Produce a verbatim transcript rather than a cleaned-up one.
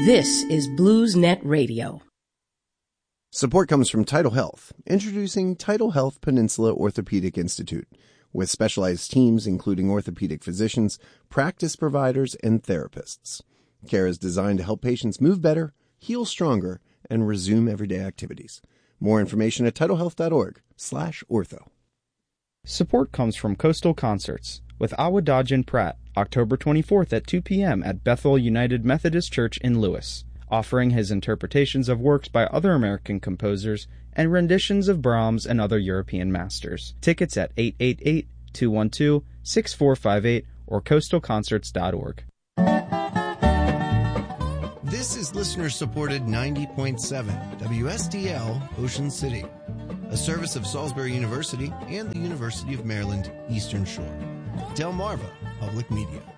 This is BluesNet Radio. Support comes from Tidal Health, introducing Tidal Health Peninsula Orthopedic Institute, with specialized teams including orthopedic physicians, practice providers, and therapists. Care is designed to help patients move better, heal stronger, and resume everyday activities. More information at tidalhealth.org slash ortho. Support comes from Coastal Concerts with Awadajin Pratt, October twenty-fourth at two p.m. at Bethel United Methodist Church in Lewis, offering his interpretations of works by other American composers and renditions of Brahms and other European masters. Tickets at eight eight eight, two one two, six four five eight or coastal concerts dot org. This is listener-supported ninety point seven W S D L Ocean City, a service of Salisbury University and the University of Maryland Eastern Shore. Delmarva Public Media.